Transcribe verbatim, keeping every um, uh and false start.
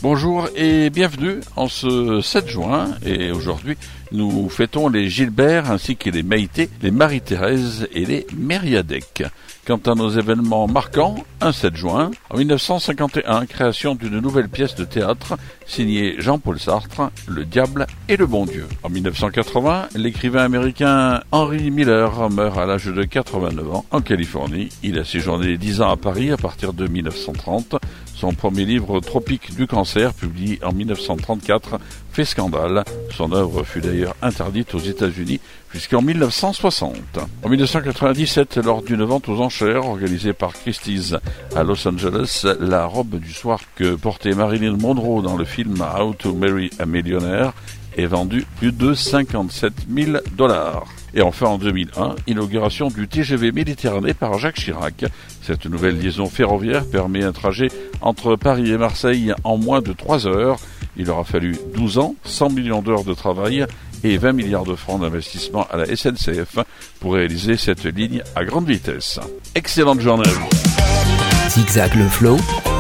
Bonjour et bienvenue en ce sept juin, et aujourd'hui nous fêtons les Gilbert ainsi que les Maïté, les Marie-Thérèse et les Mériadec. Quant à nos événements marquants, un sept juin, en mille neuf cent cinquante et un, création d'une nouvelle pièce de théâtre signée Jean-Paul Sartre, Le Diable et le Bon Dieu. En mille neuf cent quatre-vingts, l'écrivain américain Henry Miller meurt à l'âge de quatre-vingt-neuf ans en Californie. Il a séjourné dix ans à Paris à partir de mille neuf cent trente. Son premier livre, Tropique du cancer, publié en mille neuf cent trente-quatre, fait scandale. Son œuvre fut d'ailleurs interdite aux États-Unis jusqu'en mille neuf cent soixante. En mille neuf cent quatre-vingt-dix-sept, lors d'une vente aux enchères organisée par Christie's à Los Angeles, la robe du soir que portait Marilyn Monroe dans le film How to Marry a Millionaire est vendue plus de cinquante-sept mille dollars. Et enfin, en deux mille un, inauguration du T G V Méditerranée par Jacques Chirac. Cette nouvelle liaison ferroviaire permet un trajet entre Paris et Marseille en moins de trois heures. Il aura fallu douze ans, cent millions d'heures de travail et vingt milliards de francs d'investissement à la S N C F pour réaliser cette ligne à grande vitesse. Excellente journée à vous. Zigzag le flow.